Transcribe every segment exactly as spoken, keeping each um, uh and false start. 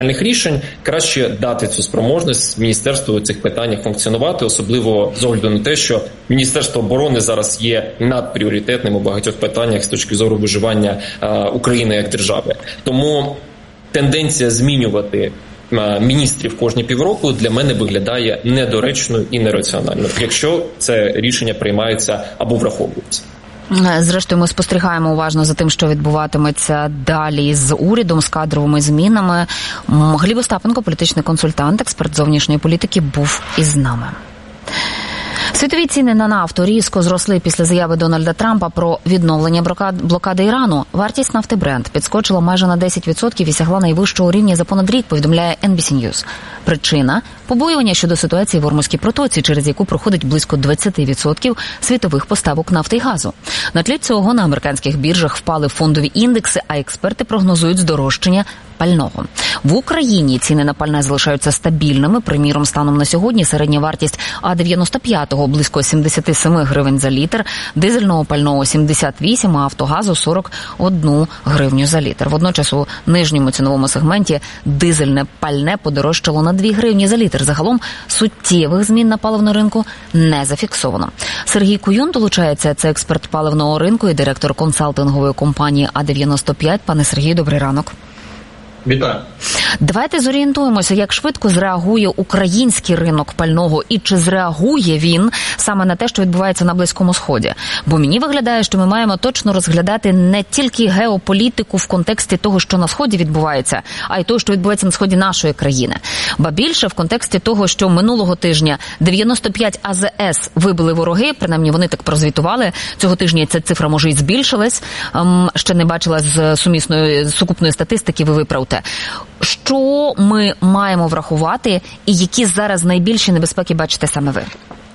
рішень, краще дати цю спроможність міністерству у цих питаннях функціонувати, особливо з огляду на те, що Міністерство оборони зараз є надпріоритетним у багатьох питаннях з точки зору виживання а, України як держави. Тому тенденція змінювати а, міністрів кожні півроку для мене виглядає недоречною і нераціональною, якщо це рішення приймається або враховується. Зрештою, ми спостерігаємо уважно за тим, що відбуватиметься далі з урядом, з кадровими змінами. Гліб Остапенко, політичний консультант, експерт зовнішньої політики, був із нами. Світові ціни на нафту різко зросли після заяви Дональда Трампа про відновлення блокади Ірану. Вартість нафти Brent підскочила майже на десять відсотків і сягла найвищого рівня за понад рік, повідомляє ен бі сі News. Причина – побоювання щодо ситуації в Ормузькій протоці, через яку проходить близько двадцять відсотків світових поставок нафти і газу. На тлі цього на американських біржах впали фондові індекси, а експерти прогнозують здорожчання пального. В Україні ціни на пальне залишаються стабільними. Приміром, станом на сьогодні середня вартість А дев'яносто п'ятого близько сімдесят сім гривень за літр, дизельного пального сімдесят вісім, а автогазу сорок одну гривню за літр. Водночас у нижньому ціновому сегменті дизельне пальне подорожчало на дві гривні за літр. Загалом суттєвих змін на паливному ринку не зафіксовано. Сергій Куюн долучається, це експерт паливного ринку і директор консалтингової компанії А дев'яносто п'ять. Пане Сергію, добрий ранок. Вітаю. Давайте зорієнтуємося, як швидко зреагує український ринок пального і чи зреагує він саме на те, що відбувається на Близькому Сході. Бо мені виглядає, що ми маємо точно розглядати не тільки геополітику в контексті того, що на Сході відбувається, а й того, що відбувається на Сході нашої країни. Ба більше в контексті того, що минулого тижня дев'яносто п'ять А З С вибили вороги, принаймні вони так прозвітували. Цього тижня ця цифра може і збільшилась. Ще не бачила з сумісної сукупної статистики, ви виправте. Що ми маємо врахувати і які зараз найбільші небезпеки бачите саме ви?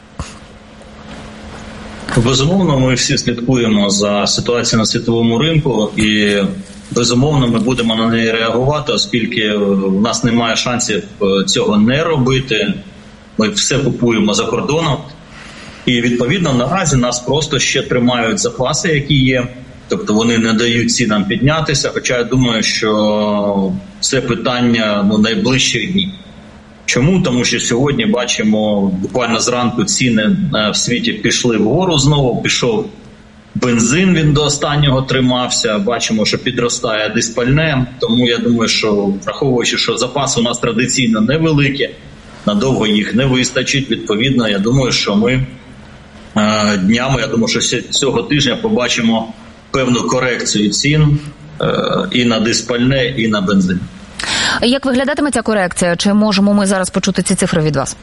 Безумовно, ми всі слідкуємо за ситуацією на світовому ринку і, безумовно, ми будемо на неї реагувати, оскільки в нас немає шансів цього не робити. Ми все купуємо за кордоном. І, відповідно, наразі нас просто ще тримають запаси, які є. Тобто вони не дають цінам піднятися, хоча я думаю, що це питання ну, найближчих днів. Чому? Тому що сьогодні бачимо, буквально зранку ціни в світі пішли вгору знову, пішов бензин, він до останнього тримався, бачимо, що підростає диспальне, тому я думаю, що враховуючи, що запаси у нас традиційно невеликі, надовго їх не вистачить, відповідно, я думаю, що ми днями, я думаю, що цього тижня побачимо певну корекцію цін е, і на диспальне, і на бензин. Як виглядатиме ця корекція? Чи можемо ми зараз почути ці цифри від вас?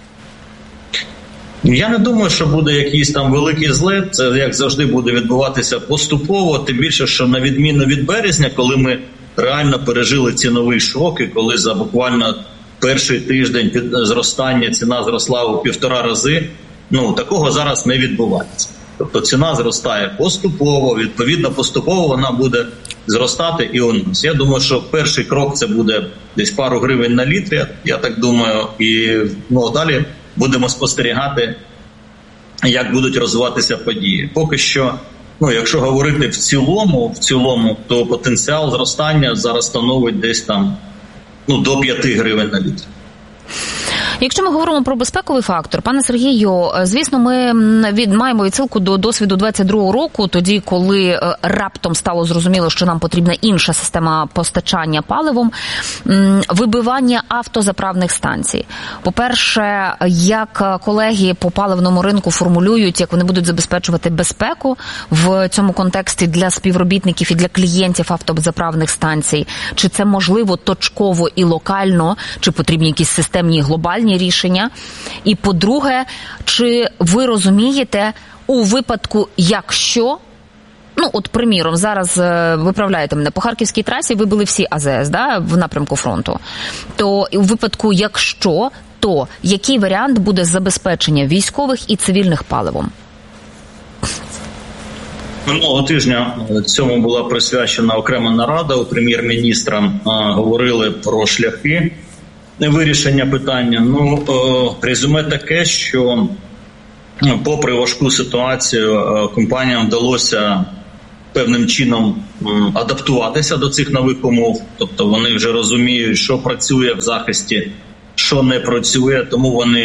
Я не думаю, що буде якийсь там великий злет. Це, як завжди, буде відбуватися поступово. Тим більше, що на відміну від березня, коли ми реально пережили ціновий шок, і коли за буквально перший тиждень під зростання ціна зросла у півтора рази, ну, такого зараз не відбувається. Тобто ціна зростає поступово, відповідно поступово вона буде зростати і у нас. Я думаю, що перший крок це буде десь пару гривень на літр, я так думаю, і ну, далі будемо спостерігати, як будуть розвиватися події. Поки що, ну, якщо говорити в цілому, в цілому, то потенціал зростання зараз становить десь там ну, до п'яти гривень на літр. Якщо ми говоримо про безпековий фактор, пане Сергію, звісно, ми від, маємо відсилку до досвіду двадцять другого року, тоді, коли раптом стало зрозуміло, що нам потрібна інша система постачання паливом, вибивання автозаправних станцій. По-перше, як колеги по паливному ринку формулюють, як вони будуть забезпечувати безпеку в цьому контексті для співробітників і для клієнтів автозаправних станцій? Чи це можливо точково і локально, чи потрібні якісь системні глобальні рішення? І, по-друге, чи ви розумієте, у випадку, якщо, ну, от, приміром, зараз, виправляєте мене, по Харківській трасі вибили всі А З С, да, в напрямку фронту, то у випадку, якщо, то який варіант буде забезпечення військових і цивільних паливом? Минулого тижня цьому була присвячена окрема нарада. У прем'єр-міністра говорили про шляхи вирішення питання. Ну, резюме таке, що попри важку ситуацію компаніям вдалося певним чином адаптуватися до цих нових умов. Тобто вони вже розуміють, що працює в захисті, що не працює, тому вони,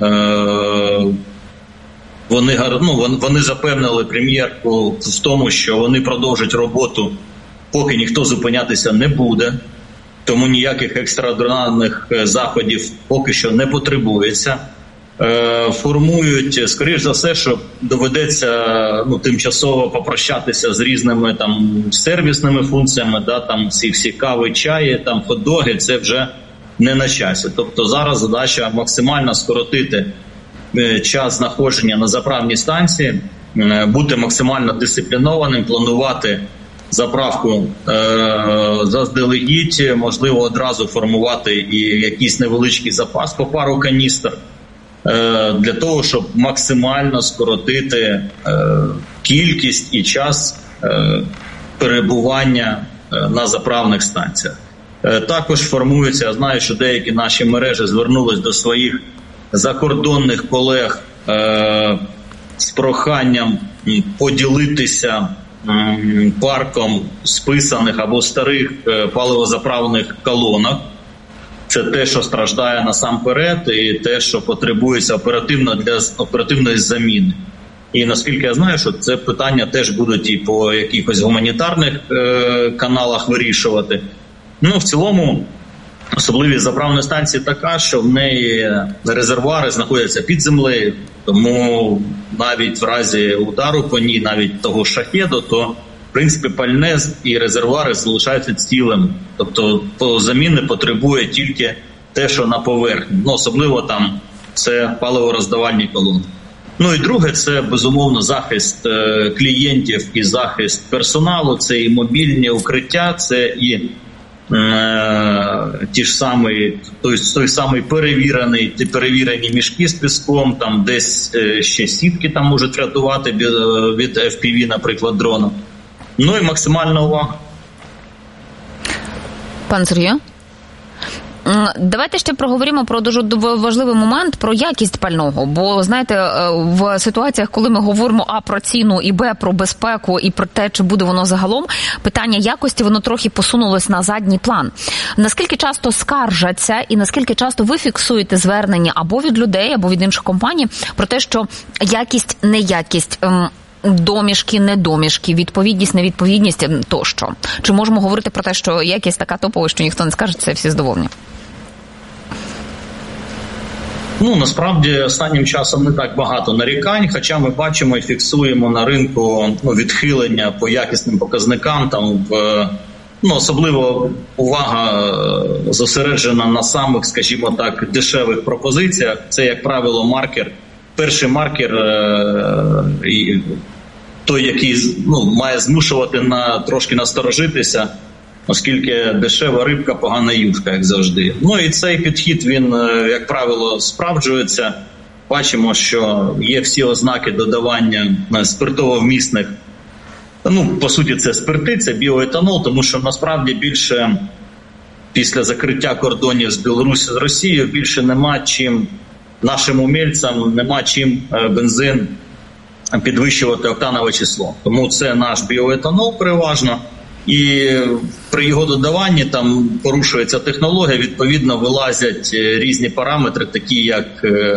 е, вони, ну, вони запевнили прем'єрку в тому, що вони продовжать роботу, поки ніхто зупинятися не буде. Тому ніяких екстраординарних заходів поки що не потребується. Е, формують, скоріш за все, що доведеться ну, тимчасово попрощатися з різними там сервісними функціями, да, там ці всі кави, чаї, там хот-доги, це вже не на часі. Тобто зараз задача максимально скоротити е, час знаходження на заправній станції, е, бути максимально дисциплінованим, планувати заправку е, заздалегідь, можливо одразу формувати і якийсь невеличкий запас по пару каністр, е, для того, щоб максимально скоротити е, кількість і час е, перебування е, на заправних станціях. Е, також формується, я знаю, що деякі наші мережі звернулись до своїх закордонних колег е, з проханням поділитися парком списаних або старих паливозаправних колонок. Це те, що страждає насамперед, і те, що потребується оперативно для оперативної заміни. І наскільки я знаю, що це питання теж будуть і по якихось гуманітарних е- каналах вирішувати. Ну, в цілому, особливість заправної станції така, що в неї резервуари знаходяться під землею, тому навіть в разі удару по ній, навіть того шахеду, то, в принципі, пальне і резервуари залишаються цілими. Тобто, по заміни потребує тільки те, що на поверхні. Ну, особливо там це паливороздавальні колони. Ну і друге, це, безумовно, захист е- клієнтів і захист персоналу, це і мобільні укриття, це і ті ж самі, той, той самий перевірений, ті перевірені мішки з піском, там десь ще сітки там можуть рятувати від еф пі ві, наприклад, дрона. Ну і максимальна увага. Пан Сергію? Давайте ще проговоримо про дуже важливий момент, про якість пального. Бо, знаєте, в ситуаціях, коли ми говоримо а про ціну, і б про безпеку, і про те, чи буде воно загалом, питання якості, воно трохи посунулось на задній план. Наскільки часто скаржаться і наскільки часто ви фіксуєте звернення або від людей, або від інших компаній про те, що якість, неякість, домішки, недомішки, відповідність, невідповідність тощо? Чи можемо говорити про те, що якість така топова, що ніхто не скаржиться, всі задоволені? Ну, насправді, останнім часом не так багато нарікань, хоча ми бачимо і фіксуємо на ринку ну, відхилення по якісним показникам. Там в, ну, особливо увага зосереджена на самих, скажімо так, дешевих пропозиціях. Це, як правило, маркер. Перший маркер, е, той, який ну, має змушувати на трошки насторожитися, оскільки дешева рибка, погана юшка, як завжди. Ну і цей підхід, він, як правило, справджується. Бачимо, що є всі ознаки додавання спиртово-вмісних, ну, по суті, це спирти, це біоетанол, тому що насправді більше після закриття кордонів з Білорусі, з Росією, більше нема чим нашим умільцям, нема чим бензин підвищувати октанове число. Тому це наш біоетанол переважно. І при його додаванні там порушується технологія, відповідно вилазять різні параметри, такі як,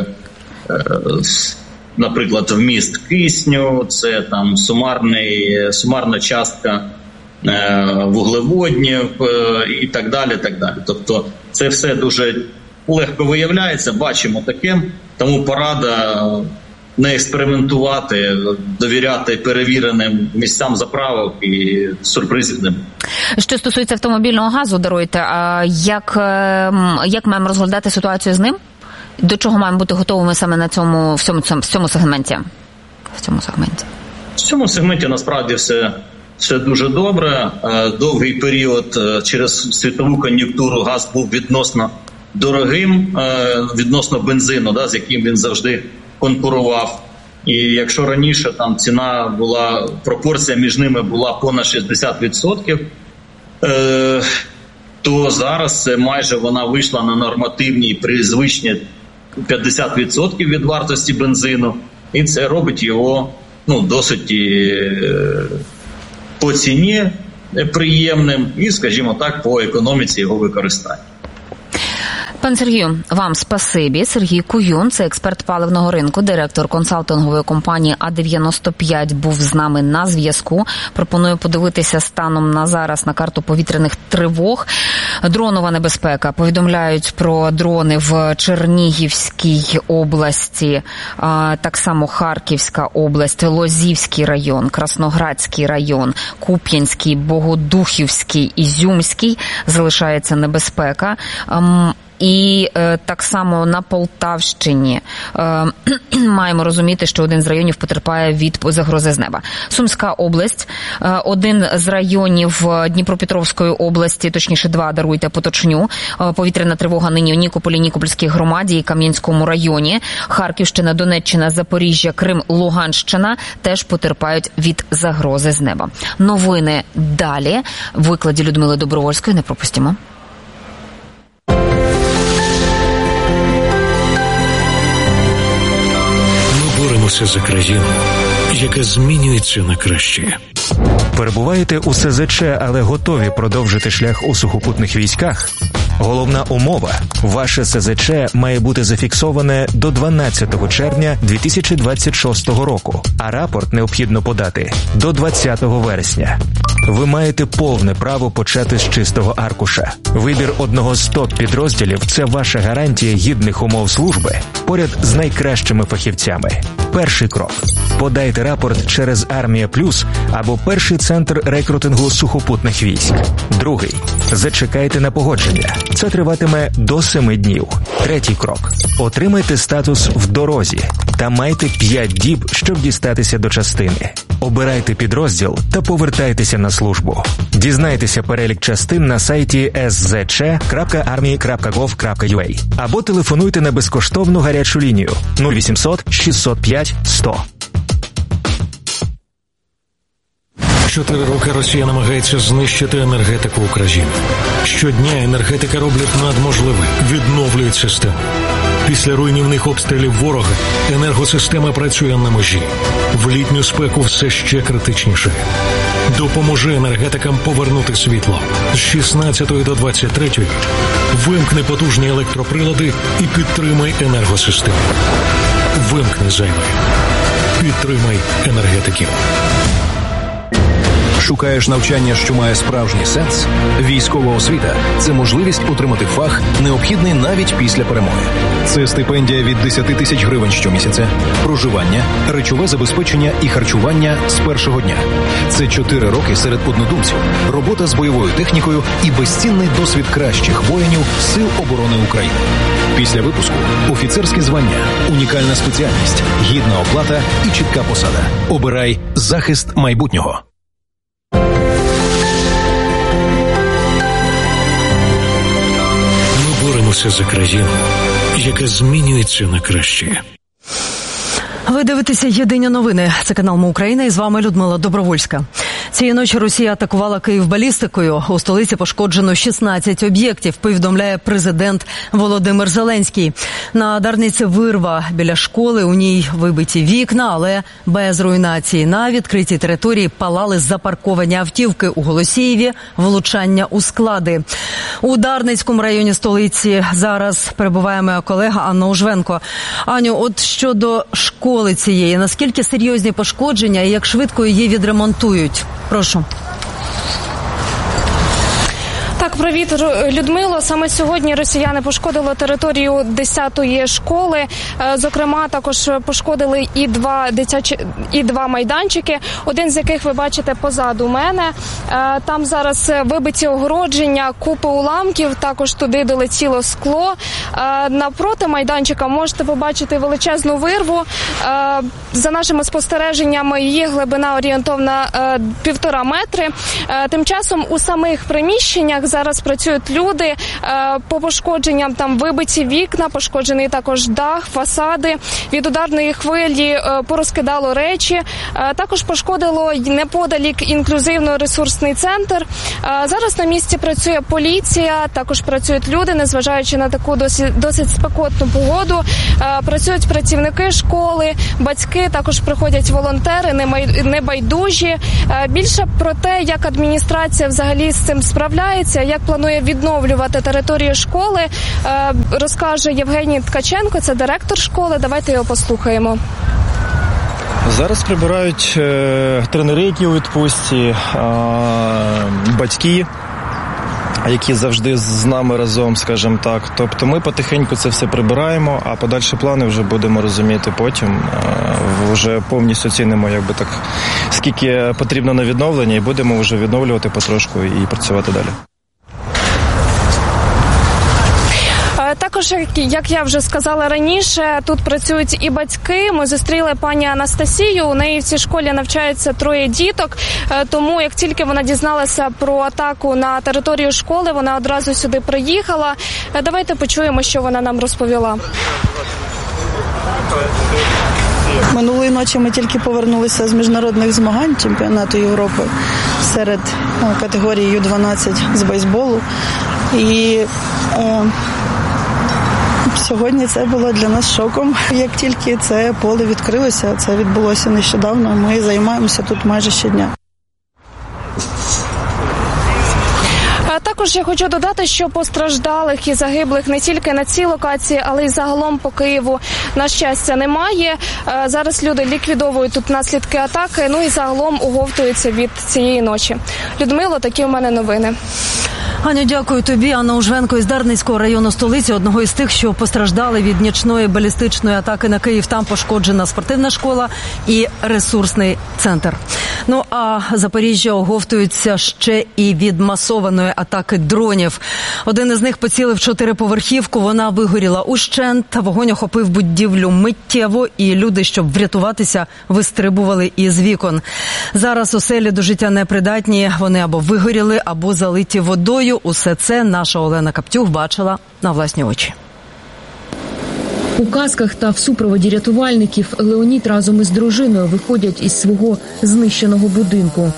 наприклад, вміст кисню, це там сумарний, сумарна частка вуглеводнів і так далі, так далі. Тобто це все дуже легко виявляється, бачимо таким, тому порада не експериментувати, довіряти перевіреним місцям заправок і сюрпризів не буде. Що стосується автомобільного газу, даруйте, а як, як маємо розглядати ситуацію з ним? До чого маємо бути готовими саме на цьому, в цьому, в цьому сегменті? В цьому сегменті. В цьому сегменті насправді все, все дуже добре. Довгий період через світову кон'юнктуру газ був відносно дорогим, відносно бензину, да, з яким він завжди конкурував. І якщо раніше там ціна була, пропорція між ними була понад шістдесят відсотків, е, то зараз це майже вона вийшла на нормативні при звичні п'ятдесят відсотків від вартості бензину. І це робить його ну, досить е, по ціні приємним і, скажімо так, по економіці його використання. Пан Сергію, вам спасибі. Сергій Куюн, це експерт паливного ринку, директор консалтингової компанії А дев'яносто п'ять, був з нами на зв'язку. Пропоную подивитися станом на зараз на карту повітряних тривог. Дронова небезпека. Повідомляють про дрони в Чернігівській області, так само Харківська область, Лозівський район, Красноградський район, Куп'янський, Богодухівський, Ізюмський. Залишається небезпека. І е, так само на Полтавщині е, маємо розуміти, що один з районів потерпає від загрози з неба. Сумська область, е, один з районів Дніпропетровської області, точніше два, даруйте, Поточню. Е, повітряна тривога нині у Нікополі, Нікопольській громаді і Кам'янському районі. Харківщина, Донеччина, Запоріжжя, Крим, Луганщина теж потерпають від загрози з неба. Новини далі. В викладі Людмили Добровольської не пропустимо. Боремося за країну, яка змінюється на краще. Перебуваєте у С З Ч, але готові продовжити шлях у сухопутних військах? Головна умова – ваше С З Ч має бути зафіксоване до дванадцятого червня дві тисячі двадцять шостого року, а рапорт необхідно подати до двадцятого вересня. Ви маєте повне право почати з чистого аркуша. Вибір одного з топ-підрозділів – це ваша гарантія гідних умов служби поряд з найкращими фахівцями. Перший крок – подайте рапорт через Армія Плюс або перший центр рекрутингу сухопутних військ. Другий – зачекайте на погодження. Це триватиме до семи днів. Третій крок – отримайте статус в дорозі та майте п'ять діб, щоб дістатися до частини. Обирайте підрозділ та повертайтеся на службу. Дізнайтеся перелік частин на сайті ес зет че крапка армії крапка гов крапка ю а або телефонуйте на безкоштовну гарячу лінію нуль вісімсот шістсот п'ять сто. Чотири роки Росія намагається знищити енергетику України. Щодня енергетика роблять надможливе, відновлюють систему. Після руйнівних обстрілів ворога енергосистема працює на межі. В літню спеку все ще критичніше. Допоможи енергетикам повернути світло. З шістнадцятої до двадцять третьої вимкни потужні електроприлади і підтримай енергосистему. Вимкни зайве. Підтримай енергетиків. Шукаєш навчання, що має справжній сенс? Військова освіта – це можливість отримати фах, необхідний навіть після перемоги. Це стипендія від десять тисяч гривень щомісяця, проживання, речове забезпечення і харчування з першого дня. Це чотири роки серед однодумців, робота з бойовою технікою і безцінний досвід кращих воїнів Сил оборони України. Після випуску – офіцерське звання, унікальна спеціальність, гідна оплата і чітка посада. Обирай захист майбутнього. Боремося за країну, яка змінюється на краще. Ви дивитеся «Єдині новини». Це канал М Україна, і з вами Людмила Добровольська. Цієї ночі Росія атакувала Київ балістикою. У столиці пошкоджено шістнадцять об'єктів, повідомляє президент Володимир Зеленський. На Дарниці вирва біля школи, у ній вибиті вікна, але без руйнації. На відкритій території палали запарковані автівки. У Голосіїві влучання у склади. У Дарницькому районі столиці зараз перебуває моя колега Анна Ужвенко. Аню, от щодо школи цієї, наскільки серйозні пошкодження і як швидко її відремонтують? Прошу. Так, привіт, Людмило. Саме сьогодні росіяни пошкодили територію десятої школи. Зокрема, також пошкодили і два дитячі, і два майданчики, один з яких ви бачите позаду мене. Там зараз вибиті огородження, купи уламків, також туди долетіло скло. Навпроти майданчика можете побачити величезну вирву. За нашими спостереженнями, її глибина орієнтовна півтора метри. Тим часом у самих приміщеннях зараз зараз працюють люди. По пошкодженням там вибиті вікна, пошкоджений також дах, фасади. Від ударної хвилі порозкидало речі. Також пошкодило неподалік інклюзивно-ресурсний центр. Зараз на місці працює поліція, також працюють люди, незважаючи на таку досить, досить спекотну погоду. Працюють працівники школи, батьки, також приходять волонтери, небайдужі. Більше про те, як адміністрація взагалі з цим справляється, як планує відновлювати територію школи, розкаже Євгеній Ткаченко, це директор школи. Давайте його послухаємо. Зараз прибирають е, тренери, які у відпустці, е, батьки, які завжди з нами разом, скажімо так. Тобто ми потихеньку це все прибираємо, а подальші плани вже будемо розуміти потім. Е, вже повністю цінимо, якби так, скільки потрібно на відновлення, і будемо вже відновлювати потрошку і працювати далі. Також, як я вже сказала раніше, тут працюють і батьки. Ми зустріли пані Анастасію, у неї в цій школі навчаються троє діток, тому як тільки вона дізналася про атаку на територію школи, вона одразу сюди приїхала. Давайте почуємо, що вона нам розповіла. Минулої ночі ми тільки повернулися з міжнародних змагань чемпіонату Європи серед категорії ю дванадцять з бейсболу. І е, сьогодні це було для нас шоком. Як тільки це поле відкрилося, це відбулося нещодавно, ми займаємося тут майже щодня. Також я хочу додати, що постраждалих і загиблих не тільки на цій локації, але й загалом по Києву, на щастя, немає. Зараз люди ліквідовують тут наслідки атаки, ну і загалом оговтуються від цієї ночі. Людмило, такі у мене новини. Аню, дякую тобі. Анна Ужвенко із Дарницького району столиці, одного із тих, що постраждали від нічної балістичної атаки на Київ. Там пошкоджена спортивна школа і ресурсний центр. Ну, а Запоріжжя оговтується ще і від масованої атаки дронів. Один із них поцілив чотириповерхівку, вона вигоріла ущент, вогонь охопив будівлю миттєво, і люди, щоб врятуватися, вистрибували із вікон. Зараз оселі до життя непридатні, вони або вигоріли, або залиті водою. Усе це наша Олена Каптюх бачила на власні очі. У касках та в супроводі рятувальників Леонід разом із дружиною виходять із свого знищеного будинку.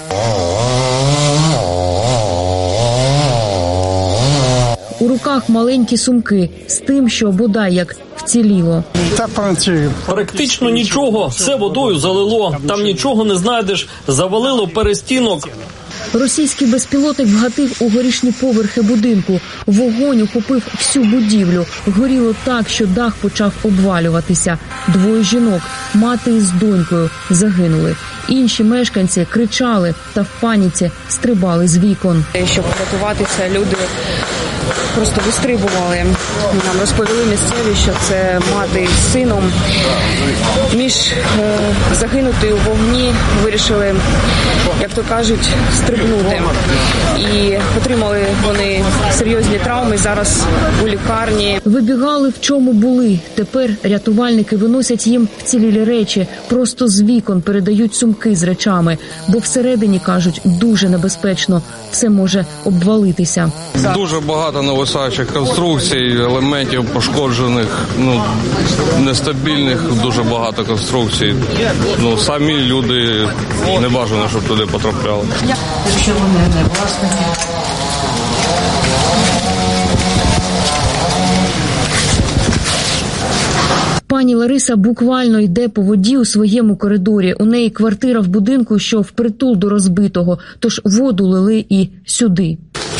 У руках маленькі сумки з тим, що бодай як вціліло. Практично нічого, все водою залило, там нічого не знайдеш, завалило перестінок. Російський безпілотник вгатив у горішні поверхи будинку. Вогонь охопив всю будівлю. Горіло так, що дах почав обвалюватися. Двоє жінок, мати із донькою, загинули. Інші мешканці кричали та в паніці стрибали з вікон. Щоб врятуватися, люди просто вистрибували. Нам розповіли місцеві, що це мати з сином. Між е, загинути у вогні вирішили, як то кажуть, стрибнути. І отримали вони серйозні травми, зараз у лікарні. Вибігали, в чому були. Тепер рятувальники виносять їм вцілілі речі. Просто з вікон передають сумки з речами. Бо всередині, кажуть, дуже небезпечно. Все може обвалитися. Дуже багато нависаючих конструкцій, елементів пошкоджених, ну, нестабільних, дуже багато конструкцій. Ну, самі люди не бажано, щоб туди потрапляли. Що вони не власники? Пані Лариса буквально йде по воді у своєму коридорі. У неї квартира в будинку, що впритул до розбитого, тож воду лили і сюди.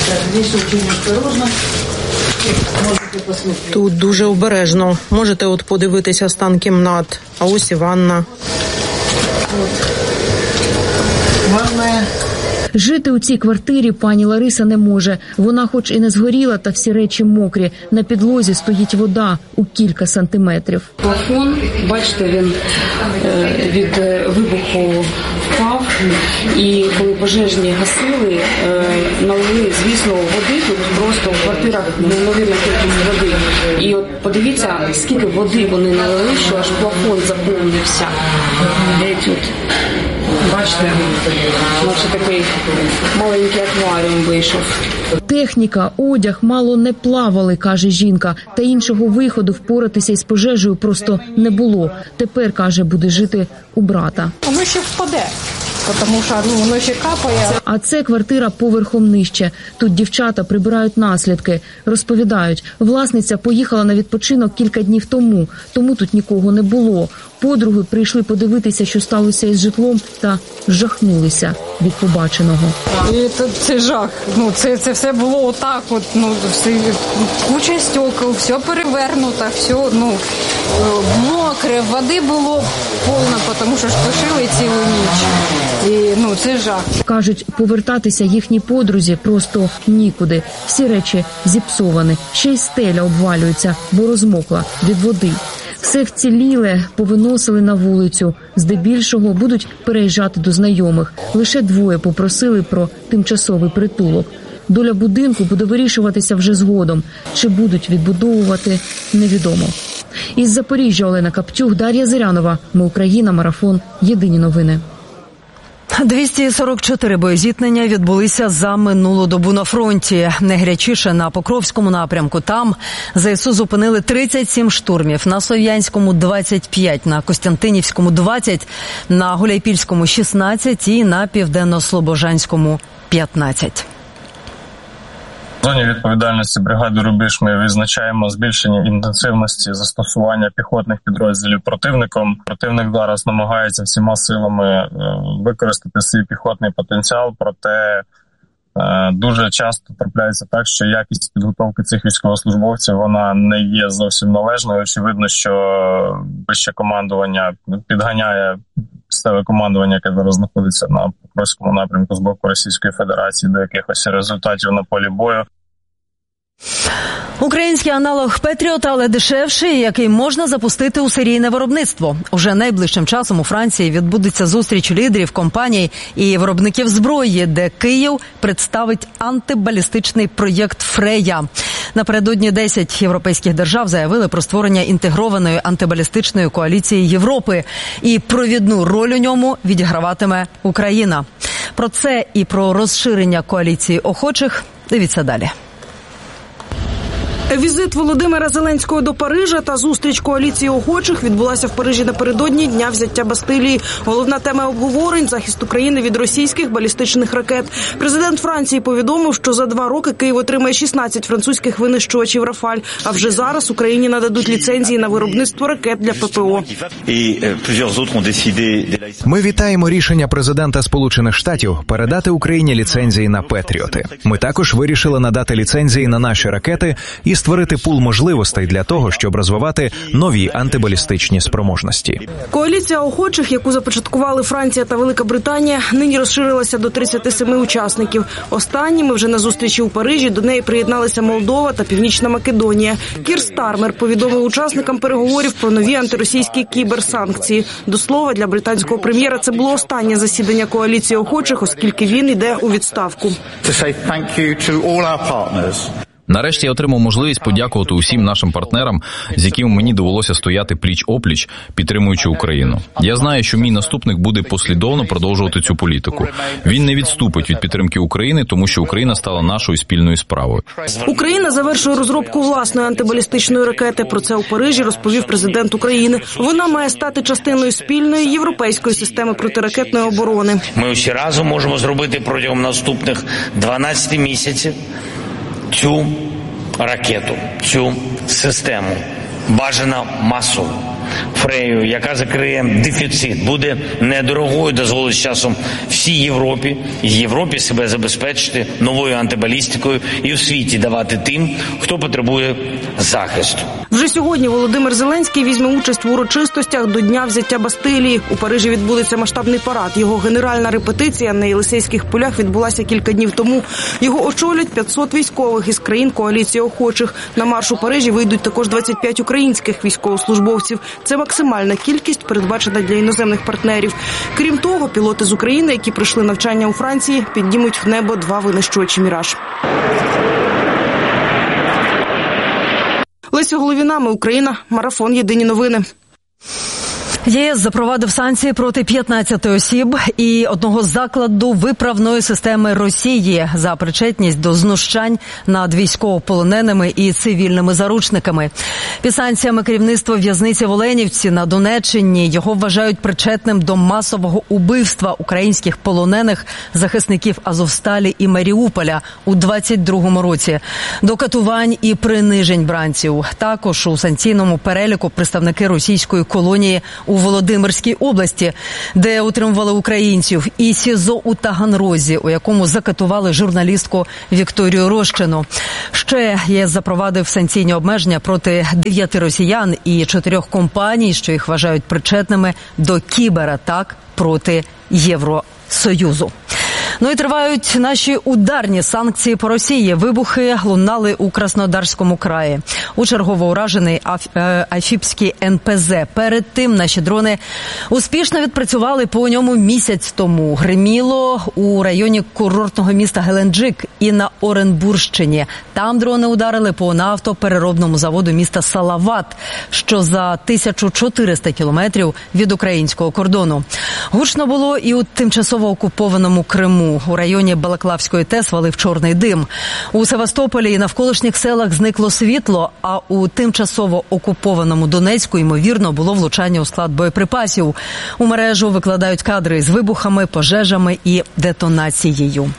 Тут дуже обережно. Можете от подивитися стан кімнат. А ось і ванна. Ванна. Жити у цій квартирі пані Лариса не може. Вона хоч і не згоріла, та всі речі мокрі. На підлозі стоїть вода у кілька сантиметрів. Плафон, бачите, він від вибуху впав. І коли пожежні гасили, налили, звісно, води. Тут просто в квартирах неймовірна кількість води. І от подивіться, скільки води вони налили, що аж плафон заповнився. Тут Бачите, наче такий маленький акваріум вийшов. Техніка, одяг мало не плавали, каже жінка, та іншого виходу впоратися із пожежею просто не було. Тепер, каже, буде жити у брата. Воно ще впаде, тому що ну, воно ще капає. А це квартира поверхом нижче. Тут дівчата прибирають наслідки. Розповідають, власниця поїхала на відпочинок кілька днів тому, тому тут нікого не було. Подруги прийшли подивитися, що сталося із житлом, та жахнулися від побаченого. І це, це жах. Ну, це, це все було отак, от, ну, все, куча стекол, все перевернуто, все, ну, мокре, води було повно, тому що ж тушили цілу ніч. І, ну, це жах. Кажуть, повертатися їхній подрузі просто нікуди. Всі речі зіпсовані, ще й стеля обвалюється, бо розмокла від води. Все вціліле повиносили на вулицю. Здебільшого будуть переїжджати до знайомих. Лише двоє попросили про тимчасовий притулок. Доля будинку буде вирішуватися вже згодом. Чи будуть відбудовувати – невідомо. Із Запоріжжя Олена Каптюх, Дар'я Зирянова. Ми Україна. Марафон. Єдині новини. двісті сорок чотири боєзіткнення відбулися за минулу добу на фронті. Найгарячіше на Покровському напрямку. Там ЗСУ зупинили тридцять сім штурмів, на Слов'янському – двадцять п'ять, на Костянтинівському – двадцять, на Гуляйпільському – шістнадцять і на Південно-Слобожанському – п'ятнадцять. В зоні відповідальності бригади «Рубіж» ми відзначаємо збільшення інтенсивності застосування піхотних підрозділів противником. Противник зараз намагається всіма силами використати свій піхотний потенціал, проте дуже часто трапляється так, що якість підготовки цих військовослужбовців вона не є зовсім належною. Очевидно, що вище командування підганяє місцеве командування, яке зараз знаходиться на Покровському напрямку з боку Російської Федерації, до якихось результатів на полі бою. Український аналог «Петріот», але дешевший, який можна запустити у серійне виробництво. Уже найближчим часом у Франції відбудеться зустріч лідерів компаній і виробників зброї, де Київ представить антибалістичний проєкт «Фрея». Напередодні десять європейських держав заявили про створення інтегрованої антибалістичної коаліції Європи. І провідну роль у ньому відіграватиме Україна. Про це і про розширення коаліції охочих дивіться далі. Візит Володимира Зеленського до Парижа та зустріч коаліції охочих відбулася в Парижі напередодні Дня взяття Бастилії. Головна тема обговорень – захист України від російських балістичних ракет. Президент Франції повідомив, що за два роки Київ отримає шістнадцять французьких винищувачів «Рафаль», а вже зараз Україні нададуть ліцензії на виробництво ракет для ППО. Ми вітаємо рішення президента Сполучених Штатів передати Україні ліцензії на «Петріоти». Ми також вирішили надати ліцензії на наші ракети і створити пул можливостей для того, щоб розвивати нові антибалістичні спроможності. Коаліція охочих, яку започаткували Франція та Велика Британія, нині розширилася до тридцяти семи учасників. Останніми вже на зустрічі у Парижі до неї приєдналися Молдова та Північна Македонія. Кір Стармер повідомив учасникам переговорів про нові антиросійські кіберсанкції. До слова, для британського прем'єра це було останнє засідання коаліції охочих, оскільки він йде у відставку. Нарешті я отримав можливість подякувати усім нашим партнерам, з якими мені довелося стояти пліч-опліч, підтримуючи Україну. Я знаю, що мій наступник буде послідовно продовжувати цю політику. Він не відступить від підтримки України, тому що Україна стала нашою спільною справою. Україна завершує розробку власної антибалістичної ракети. Про це у Парижі розповів президент України. Вона має стати частиною спільної європейської системи протиракетної оборони. Ми усі разом можемо зробити протягом наступних дванадцяти місяців цю ракету, цю систему, бажано масово, Фрею, яка закриє дефіцит, буде недорогою, дозволить з часом всій Європі, і Європі себе забезпечити новою антибалістикою і в світі давати тим, хто потребує захисту. Вже сьогодні Володимир Зеленський візьме участь в урочистостях до Дня взяття Бастилії. У Парижі відбудеться масштабний парад. Його генеральна репетиція на Єлисейських полях відбулася кілька днів тому. Його очолять п'ятсот військових із країн коаліції охочих. На марш у Парижі вийдуть також двадцять п'ять українських військовослужбовців. Це максимальна кількість, передбачена для іноземних партнерів. Крім того, пілоти з України, які пройшли навчання у Франції, піднімуть в небо два винищувачі «Міраж». Леся Головіна, ми Україна. Марафон. Єдині новини. ЄС запровадив санкції проти п'ятнадцяти осіб і одного закладу виправної системи Росії за причетність до знущань над військовополоненими і цивільними заручниками. Під санкціями керівництво в'язниці в Оленівці на Донеччині його вважають причетним до масового убивства українських полонених захисників Азовсталі і Маріуполя у двадцять другому році, до катувань і принижень бранців. Також у санкційному переліку представники російської колонії у Володимирській області, де утримували українців, і СІЗО у Таганрозі, у якому закатували журналістку Вікторію Рощину. Ще ЄС запровадив санкційні обмеження проти дев'яти росіян і чотирьох компаній, що їх вважають причетними до кібератак проти Євросоюзу. Ну і тривають наші ударні санкції по Росії. Вибухи лунали у Краснодарському краї. У чергово уражений Афіпський ен пе зе. Перед тим наші дрони успішно відпрацювали по ньому місяць тому. Гриміло у районі курортного міста Геленджик і на Оренбурщині. Там дрони ударили по нафтопереробному заводу міста Салават, що за тисячу чотириста кілометрів від українського кордону. Гучно було і у тимчасово окупованому Криму. У районі Балаклавської ТЕС валив чорний дим. У Севастополі і навколишніх селах зникло світло, а у тимчасово окупованому Донецьку, ймовірно, було влучання у склад боєприпасів. У мережу викладають кадри з вибухами, пожежами і детонацією.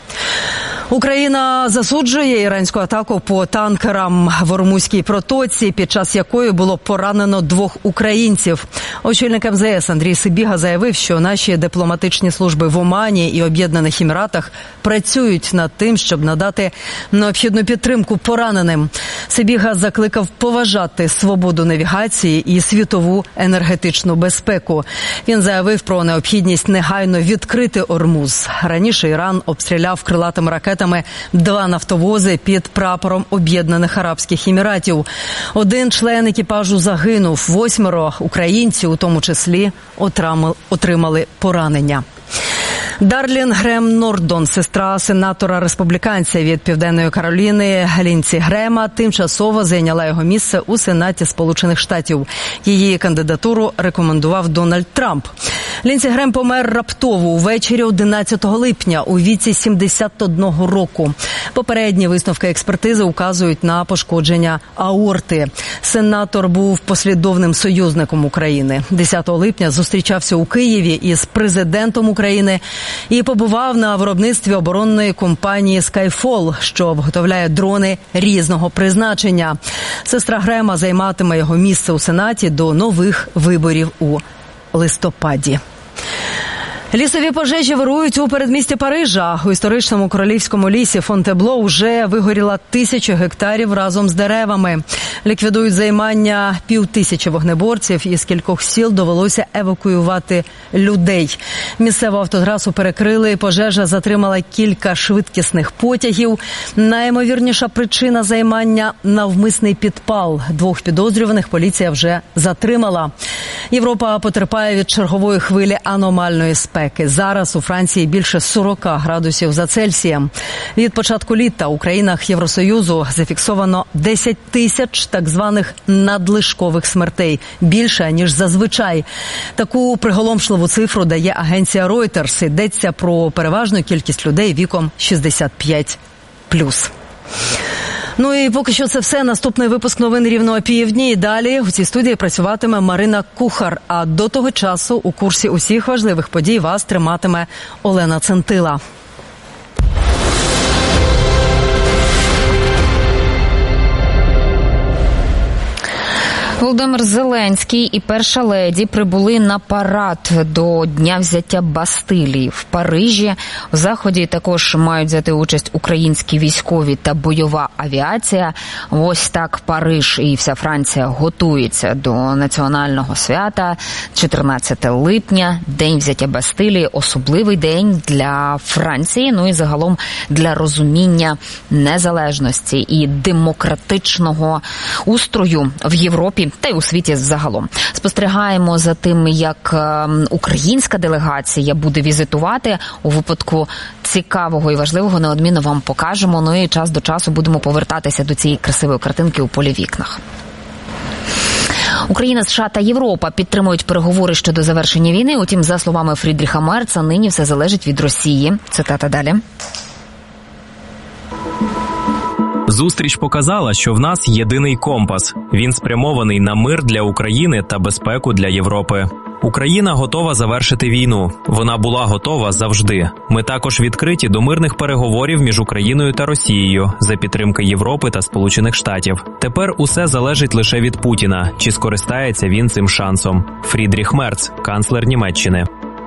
Україна засуджує іранську атаку по танкерам в Ормузькій протоці, під час якої було поранено двох українців. Очільник ем зе ес Андрій Сибіга заявив, що наші дипломатичні служби в Омані і Об'єднаних Еміратах працюють над тим, щоб надати необхідну підтримку пораненим. Сибіга закликав поважати свободу навігації і світову енергетичну безпеку. Він заявив про необхідність негайно відкрити Ормуз. Раніше Іран обстріляв крилатими ракетами два нафтовози під прапором Об'єднаних Арабських Еміратів. Один член екіпажу загинув, восьмеро українців, у тому числі, отримали поранення. Дарлін Грем Нордон, сестра сенатора-республіканця від Південної Кароліни Лінсі Грема, тимчасово зайняла його місце у Сенаті Сполучених Штатів. Її кандидатуру рекомендував Дональд Трамп. Лінсі Грем помер раптово увечері одинадцятого липня у віці сімдесят одного року. Попередні висновки експертизи указують на пошкодження аорти. Сенатор був послідовним союзником України. десятого липня зустрічався у Києві із президентом України і побував на виробництві оборонної компанії Skyfall, що виготовляє дрони різного призначення. Сестра Грема займатиме його місце у Сенаті до нових виборів у листопаді. Лісові пожежі вирують у передмісті Парижа. У історичному королівському лісі Фонтебло вже вигоріла тисяча гектарів разом з деревами. Ліквідують займання півтисячі вогнеборців, із кількох сіл довелося евакуювати людей. Місцеву автотрасу перекрили, пожежа затримала кілька швидкісних потягів. Найімовірніша причина займання – навмисний підпал. Двох підозрюваних поліція вже затримала. Європа потерпає від чергової хвилі аномальної спеки. Зараз у Франції більше сорок градусів за Цельсієм. Від початку літа у країнах Євросоюзу зафіксовано десять тисяч так званих надлишкових смертей. Більше, ніж зазвичай. Таку приголомшливу цифру дає агенція Reuters. Йдеться про переважну кількість людей віком шістдесят п'ять плюс. Ну і поки що це все. Наступний випуск новин рівно о півдні. І далі у цій студії працюватиме Марина Кухар. А до того часу у курсі усіх важливих подій вас триматиме Олена Центила. Володимир Зеленський і перша леді прибули на парад до Дня взяття Бастилії в Парижі. В заході також мають взяти участь українські військові та бойова авіація. Ось так Париж і вся Франція готується до національного свята. чотирнадцятого липня, День взяття Бастилії, особливий день для Франції, ну і загалом для розуміння незалежності і демократичного устрою в Європі та й у світі загалом. Спостерігаємо за тим, як українська делегація буде візитувати. У випадку цікавого і важливого неодмінно вам покажемо. Ну і час до часу будемо повертатися до цієї красивої картинки у полі вікнах. Україна, США та Європа підтримують переговори щодо завершення війни. Утім, за словами Фрідріха Мерца, нині все залежить від Росії. Цитата далі. Зустріч показала, що в нас єдиний компас. Він спрямований на мир для України та безпеку для Європи. Україна готова завершити війну. Вона була готова завжди. Ми також відкриті до мирних переговорів між Україною та Росією за підтримки Європи та Сполучених Штатів. Тепер усе залежить лише від Путіна, чи скористається він цим шансом. Фрідріх Мерц, канцлер Німеччини.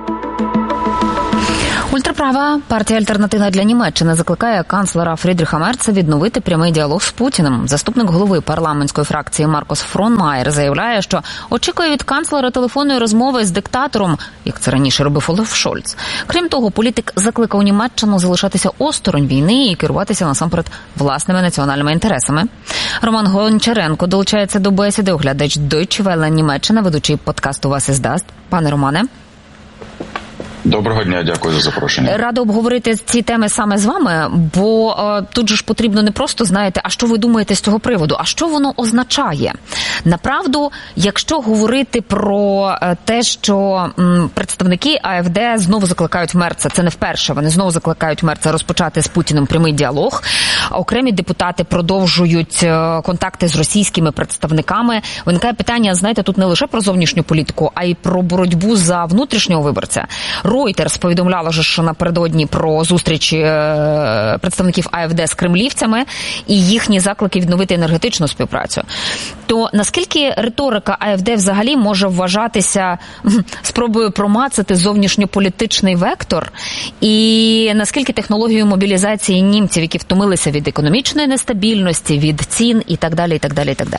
Ультраправа партія «Альтернатива для Німеччини» закликає канцлера Фрідріха Мерца відновити прямий діалог з Путіним. Заступник голови парламентської фракції Маркус Фронмаєр заявляє, що очікує від канцлера телефонної розмови з диктатором, як це раніше робив Олаф Шольц. Крім того, політик закликав Німеччину залишатися осторонь війни і керуватися насамперед власними національними інтересами. Роман Гончаренко долучається до бесіди, оглядач Deutsche Welle Німеччина, ведучий подкасту «Was ist das?». Пане Романе. Доброго дня, дякую за запрошення. Рада обговорити ці теми саме з вами, бо е, тут же ж потрібно не просто, знаєте, а що ви думаєте з цього приводу, а що воно означає. Направду, якщо говорити про е, те, що м, представники АФД знову закликають Мерца, це не вперше, вони знову закликають Мерца розпочати з Путіним прямий діалог, окремі депутати продовжують е, контакти з російськими представниками. Виникає питання, знаєте, тут не лише про зовнішню політику, а й про боротьбу за внутрішнього виборця. Reuters повідомляла, що напередодні про зустрічі представників АФД з кремлівцями і їхні заклики відновити енергетичну співпрацю. То наскільки риторика АФД взагалі може вважатися спробою промацати зовнішньополітичний вектор, і наскільки технологію мобілізації німців, які втомилися від економічної нестабільності, від цін і так далі, і так далі, і так далі?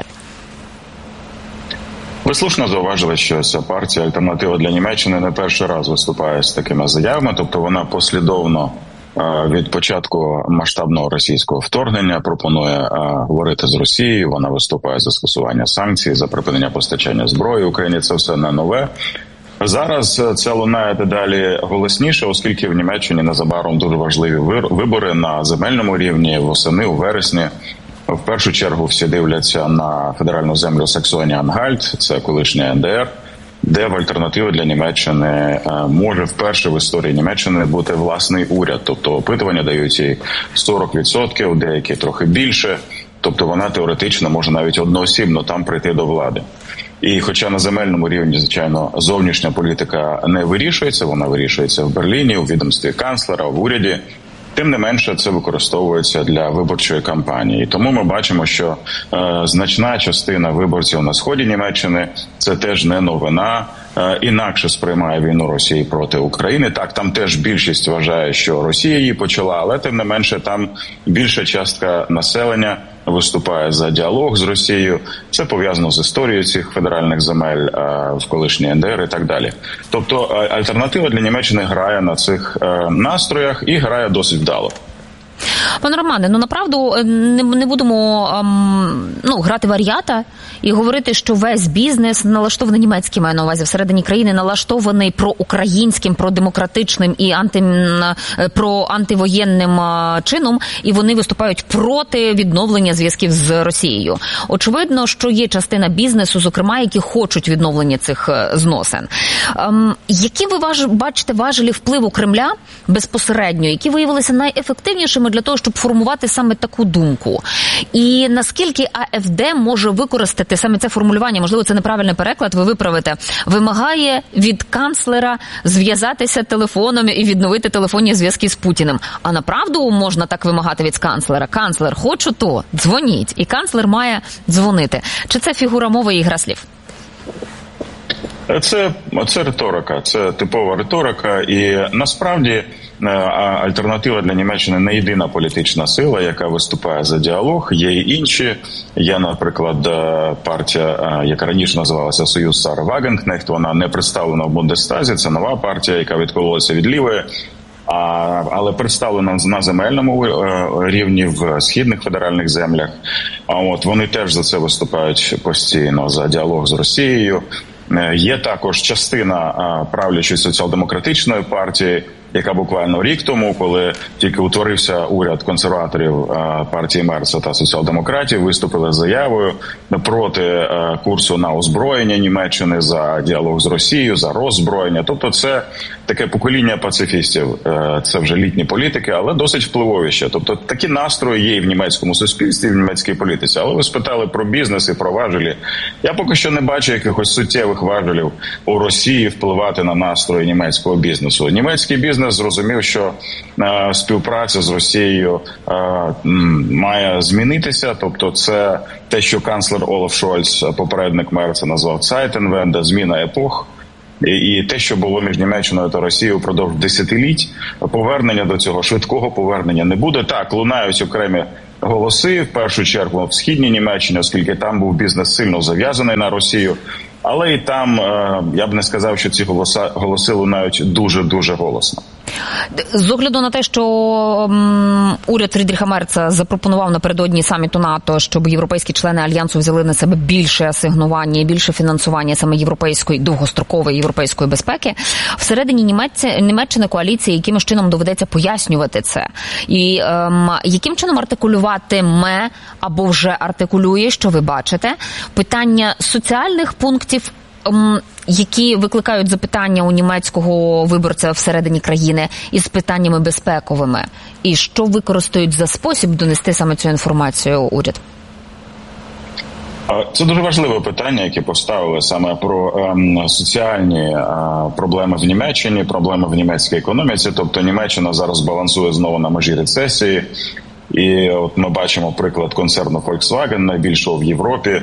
Ви слушно зауважили, що ця партія «Альтернатива для Німеччини» не перший раз виступає з такими заявами, тобто вона послідовно від початку масштабного російського вторгнення пропонує говорити з Росією, вона виступає за скасування санкцій, за припинення постачання зброї Україні, це все не нове. Зараз це лунає дедалі голосніше, оскільки в Німеччині незабаром дуже важливі вибори на земельному рівні восени, у вересні. В першу чергу всі дивляться на федеральну землю Саксонія-Ангальт, це колишня ен де ер, де в альтернативі для Німеччини може вперше в історії Німеччини бути власний уряд. Тобто опитування дають їй сорок відсотків, деякі трохи більше. Тобто вона теоретично може навіть одноосібно там прийти до влади. І хоча на земельному рівні, звичайно, зовнішня політика не вирішується, вона вирішується в Берліні, у відомстві канцлера, в уряді, тим не менше це використовується для виборчої кампанії. Тому ми бачимо, що е, значна частина виборців на сході Німеччини – це теж не новина, е, інакше сприймає війну Росії проти України. Так, там теж більшість вважає, що Росія її почала, але тим не менше там більша частка населення виступає за діалог з Росією. Це пов'язано з історією цих федеральних земель в колишній ен де ер і так далі. Тобто альтернатива для Німеччини грає на цих настроях і грає досить вдало. Пане Романе, ну направду не, не будемо ем, ну, грати вар'ята і говорити, що весь бізнес налаштований, німецький маю на увазі, всередині країни налаштований проукраїнським, продемократичним і анти, про антивоєнним чином, і вони виступають проти відновлення зв'язків з Росією. Очевидно, що є частина бізнесу, зокрема, які хочуть відновлення цих зносин. Ем, які ви важ, бачите важелі впливу Кремля безпосередньо, які виявилися найефективнішими для того, щоб формувати саме таку думку? І наскільки АФД може використати саме це формулювання, можливо, це неправильний переклад, ви виправите, вимагає від канцлера зв'язатися телефоном і відновити телефонні зв'язки з Путіним. А направду можна так вимагати від канцлера? Канцлер, хочу то, дзвоніть. І канцлер має дзвонити. Чи це фігура мови і гра слів? Це, це риторика, це типова риторика, і насправді альтернатива для Німеччини не єдина політична сила, яка виступає за діалог. Є і інші. Є, наприклад, партія, яка раніше називалася Союз Сари Вагенкнехт, вона не представлена в Бундестазі, це нова партія, яка відкололася від лівої, а, але представлена на земельному рівні в східних федеральних землях. А от вони теж за це виступають постійно, за діалог з Росією. Є також частина правлячої соціал-демократичної партії, яка буквально рік тому, коли тільки утворився уряд консерваторів партії Мерца та соціал-демократів, виступили з заявою проти курсу на озброєння Німеччини, за діалог з Росією, за роззброєння. Тобто це таке покоління пацифістів, це вже літні політики, але досить впливові ще. Тобто такі настрої є і в німецькому суспільстві, і в німецькій політиці. Але ви спитали про бізнес і про важелі. Я поки що не бачу якихось суттєвих важелів у Росії впливати на настрої німецького бізнесу. Німецький бізнес зрозумів, що е, співпраця з Росією е, має змінитися. Тобто це те, що канцлер Олаф Шольц, попередник Мерца, назвав «Zeitenwende», зміна епох. І, і те, що було між Німеччиною та Росією впродовж десятиліть, повернення до цього, швидкого повернення не буде. Так, лунають окремі голоси, в першу чергу в східній Німеччині, оскільки там був бізнес сильно зав'язаний на Росію. Але і там, я б не сказав, що ці голоса, голоси лунають дуже-дуже голосно. З огляду на те, що м, уряд Фрідріха Мерца запропонував напередодні саміту НАТО, щоб європейські члени Альянсу взяли на себе більше асигнування і більше фінансування саме європейської, довгострокової європейської безпеки, всередині Німеччини, Німеччини коаліції якимось чином доведеться пояснювати це. І ем, яким чином артикулюватиме або вже артикулює, що ви бачите, питання соціальних пунктів, які викликають запитання у німецького виборця всередині країни, із питаннями безпековими. І що використають за спосіб донести саме цю інформацію уряд? Це дуже важливе питання, яке поставили саме про ем, соціальні е, проблеми в Німеччині, проблеми в німецькій економіці. Тобто Німеччина зараз балансує знову на межі рецесії. І от ми бачимо приклад концерну Volkswagen, найбільшого в Європі,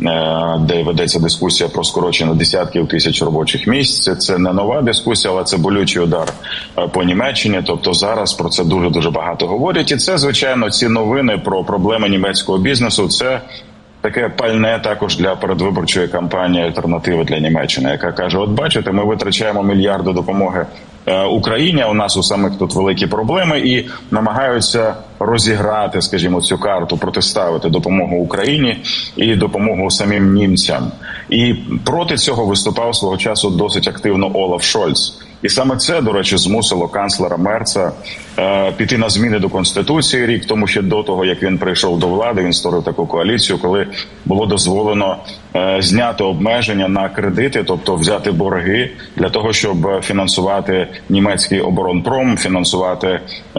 де ведеться дискусія про скорочення десятків тисяч робочих місць. Це не нова дискусія, але це болючий удар по Німеччині. Тобто зараз про це дуже-дуже багато говорять. І це, звичайно, ці новини про проблеми німецького бізнесу, це таке пальне також для передвиборчої кампанії «Альтернативи для Німеччини», яка каже, от бачите, ми витрачаємо мільярди допомоги Україні, а у нас у самих тут великі проблеми, і намагаються розіграти, скажімо, цю карту, протиставити допомогу Україні і допомогу самим німцям. І проти цього виступав свого часу досить активно Олаф Шольц. І саме це, до речі, змусило канцлера Мерца е, піти на зміни до Конституції рік тому, ще до того, як він прийшов до влади, він створив таку коаліцію, коли було дозволено е, зняти обмеження на кредити, тобто взяти борги для того, щоб фінансувати німецький оборонпром, фінансувати е, е,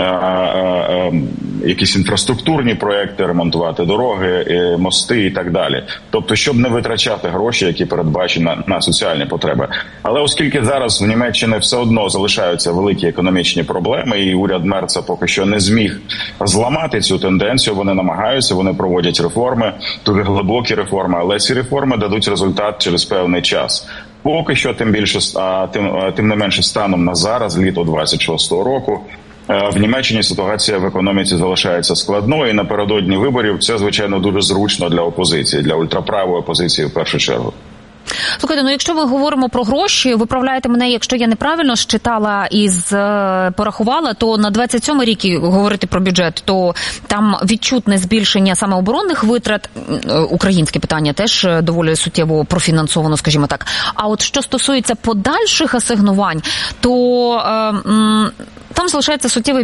е, якісь інфраструктурні проекти, ремонтувати дороги, е, мости і так далі. Тобто, щоб не витрачати гроші, які передбачені на, на соціальні потреби. Але оскільки зараз в Німеччині все одно залишаються великі економічні проблеми, і уряд Мерца поки що не зміг зламати цю тенденцію. Вони намагаються, вони проводять реформи, дуже глибокі реформи, але ці реформи дадуть результат через певний час. Поки що, тим більше, а тим, тим не менше станом на зараз, літо двадцять шостого року, в Німеччині ситуація в економіці залишається складною, і напередодні виборів це, звичайно, дуже зручно для опозиції, для ультраправої опозиції в першу чергу. Слухайте, ну якщо ми говоримо про гроші, виправляєте мене, якщо я неправильно считала і порахувала, то на двадцять сьомий рік говорити про бюджет, то там відчутне збільшення саме оборонних витрат, українське питання теж доволі суттєво профінансовано, скажімо так. А от що стосується подальших асигнувань, то е, м, там залишається суттєвий